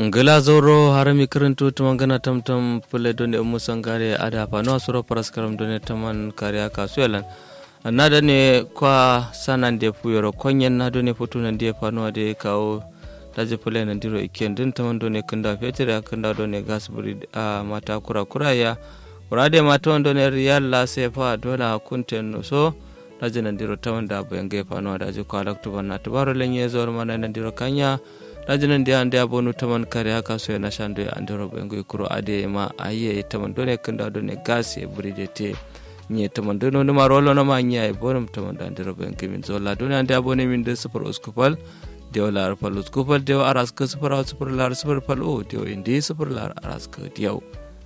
ngila zoro harami karantu tumangana tamtam pule doni musangare ada pano asuro paraskaram doni taman karya kasuelan nada ne kwa sana ndiye puyoro konyen nado ne potuna ndiye pano ade kao daje pule na ndiro ikendin taman doni kanda fetere kanda doni gasburi mata kura ya urade mata doni riyal la sefa dola kunten so daje na ndiro taman da benge pano daje kwa laktu bana tubaro lenye zoro mana na ndiro kanya rajinan da ande abonu taman kare haka so yana shando ya andoro bengo ikuro ade ma aye taman done kanda done gas e buridete nye taman dono no marolo no ma nya e bonum taman da andoro bengo min zola done ande abone min de super oskopal de olar pal oskopal de aras ka super lar super pal o de indi super lar aras ka diaw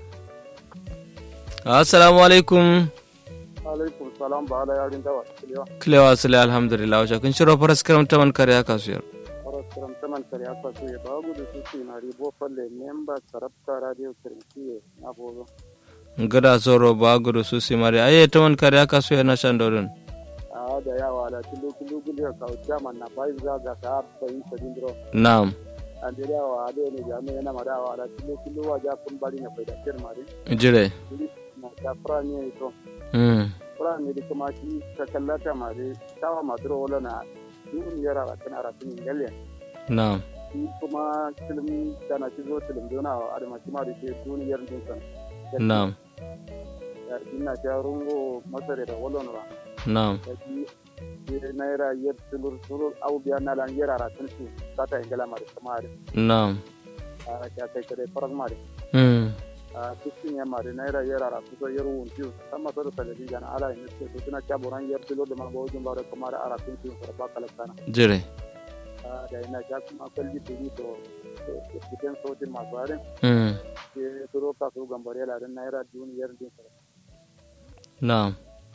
assalamu alaikum salam ba ala yarin dawa klewa sale alhamdulillah wa kun shiro faras karam taman kare haka so karam taman kare haka so ya babu da su na ribo falle member sarabta radio kirkiye na bozo ngada zoro bagu da su simari aye taman kare haka so yana shandorun da yawa da kilo gudu ka jaman na bai zaga ka bai sadindro na'am ande yawa da ne jami'a yana madawa da kilo wa ja kun bari na faida kirmari jire na ta frani to frani da kuma shi ka kallata mare tawa maduro wala na duniyar a kan arafin galle na'am shi kuma film kana cizo film dona a armaci ma da ke duniyar din san na'am ina ta rungo masare da wala na na'am naira yar tulur au biya na lan yara ratin su kata ingala mare kamar na'am a ta kai kare farag mare a cikin ya mare naira yara ratin so yaro wunti sama so da talbi jana ala ne ce to tana ta boran yar tulur da ma bawjin bare kamar a ratin su ba kala kana jire da ina ja kuma kalli to cikin sautin masu harin ke turo ka su gambare la dan naira duniyar din na'am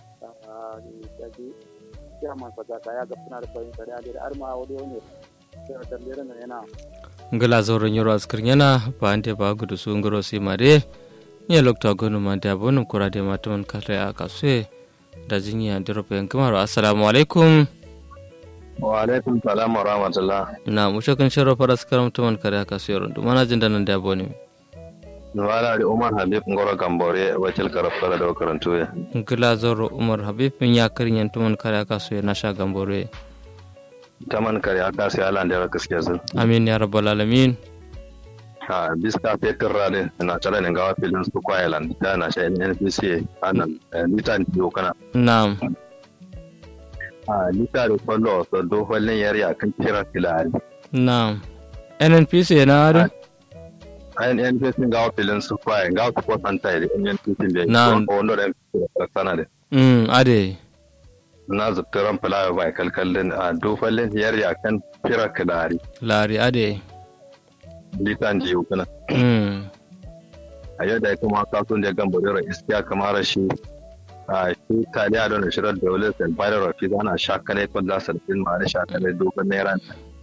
ya man fata ya ga suna da fahimta da har ma wani ne sai da lera ne yana ngala zoro nyoro askir yana ba ande ba gudu su ngoro si mare ya lokta gonu ma da bonum kurade maton kale aka se da jinya drope kamar assalamu alaikum wa alaikum salam wa rahmatullah na mushakan sharo faras karam tuman kare aka se rondu mana jinda nan da boni wala da Umar Habib ngoro gambore wacil karafara da karantu ya ngala zoro Umar Habib ya karin tuman kare aka so na sha gambore taman kare aka sai Allah da gaskiya sun amin ya rabbal alamin ha biska fetur rale na tare ne gawa filin su kwailan da na sha NPC anan litan biyo kana na'am litar kwallo so do fallen yariya kan kira filari na'am NPC na are ayin fesin gawa filin su kwaye gawa su kwasan tayi da yan fesin da ya wanda da sana da ade na zubtaran fulawa bai kalkallin a dofallin yarya kan fira kilari lari ade litan jiyo kana a yadda ya kuma kasun da gan bodira iskiya kamar shi a shi taliya don shirar da wale sai bayar rafi ana shakale ko da sarfin ma da shakale dofal naira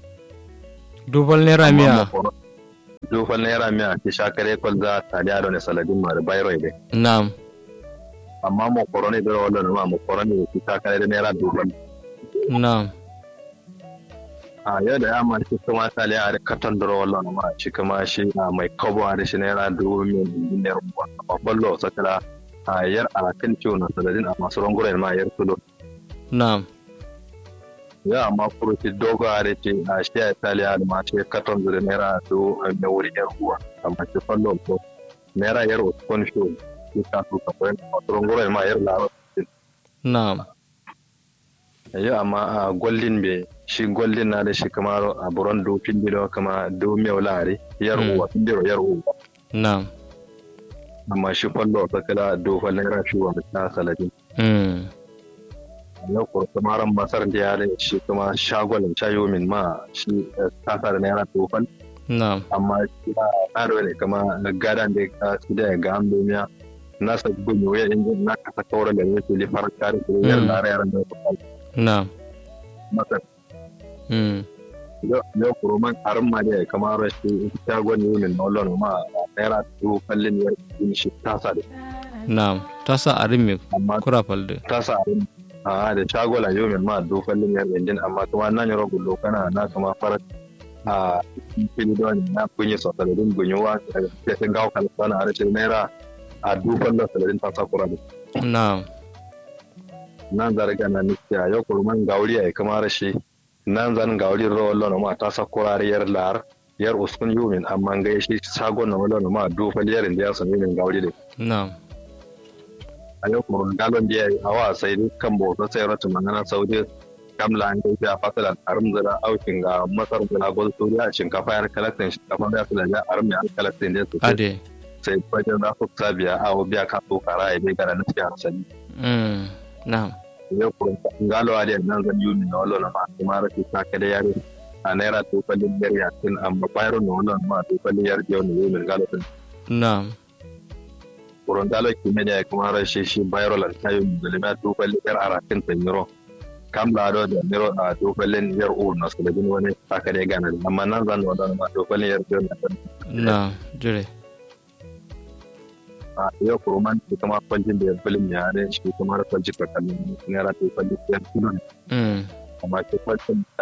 miya dofal naira miya ki shakare kwalza taliya don saladin ma da bayro ide na'am amma mo korone da wannan ma mo korone ki shakare da naira dofal na'am a yau da yamma shi kuma taliya da katan da wannan ma shi kuma shi mai kobo da shi naira 2000 naira ba ballo sakala a yar alakan ciwo na saladin amma sauran gurin ma yar tulo na'am ya amma furuci dogo a da ce a shi a italiya da mace katon da naira su da wuri yar uwa amma shi fallo ko naira yar uskon shi shi ka su kafin turungurai ma yar lawa na'am ya amma a gollin be shi gollin na da shi kamar a buron dofin bilo kama do mewlare yar uwa biro yar uwa na'am amma shi fallo ta kala do fallo naira shi wa ta saladin yau kurkumaran basar da yare shi kuma shagwalin shayo min ma shi kasa da naira tofan amma shi ba tsaro ne kama gadan da ka su da ga an domiya na sabbin yoyi inda na kasa kawar da ne su lifar kare su yar lare yaran da su masar yau kuruman karin ma da kama rashi shagon yoyi min nolon ma naira tofan liniyar shi tasa da tasa a rimi kura falde tasa a rimi da shagola yau min ma dofallin yar indin amma kuma nan yaro gullo kana na kuma farat a fili da wani na kunyi so saladin gunyowa da ta gawo kan sana a rashin naira a dufan da saladin ta sakura da na'am nan zarga na nikiya yau kurman gauri ai kamar rashi nan zan gauri ro ma ta sakura yar lar yar uskun yumin amma ga shi shagon na wallo ma dufan yarin da ya sami min gauri da na'am a yau kurman galon da yayi hawa sai kan bauta sai ratu manana saudi kamla an kai a fasalan armzara aukin ga masar da gol suriya shinkafa yar kalaktin shinkafa da su da armi al kalaktin da su ade sai fajar da ku sabiya a biya ka so kara ya bai gara na cikin hasali na'am yau kuma galowa da nan zan yi min wallo na ma kuma rashi ta kada yare a naira to kallin yar yakin amma bayro na wallo ma to kallin yar yau ne min galo din na'am kuron galo ki me da kuma rashi shi bayro lan tayo da lima to kallin yar arakin taniro kam lado da niro a to kallin yar o na su da bin wani ta kada gana amma nan zan wallo ma to kallin yar yau na jure a yau kuroman su kama kwancin da ya filin ya ne shi kuma da kwancin kakalin naira to kallin yar kudin amma ke kwancin